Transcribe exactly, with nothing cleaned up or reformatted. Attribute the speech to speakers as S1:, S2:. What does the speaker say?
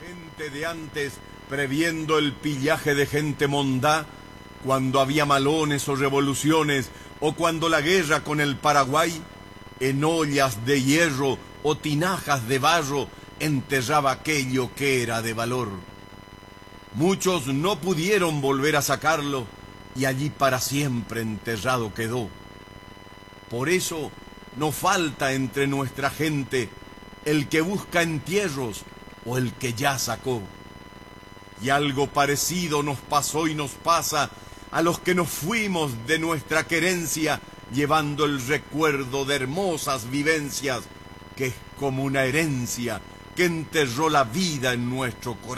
S1: Gente de antes, previendo el pillaje de gente mondá, cuando había malones o revoluciones, o cuando la guerra con el Paraguay, en ollas de hierro o tinajas de barro, enterraba aquello que era de valor. Muchos no pudieron volver a sacarlo, y allí para siempre enterrado quedó. Por eso no falta entre nuestra gente el que busca entierros o el que ya sacó. Y algo parecido nos pasó y nos pasa a los que nos fuimos de nuestra querencia, llevando el recuerdo de hermosas vivencias, que es como una herencia que enterró la vida en nuestro corazón.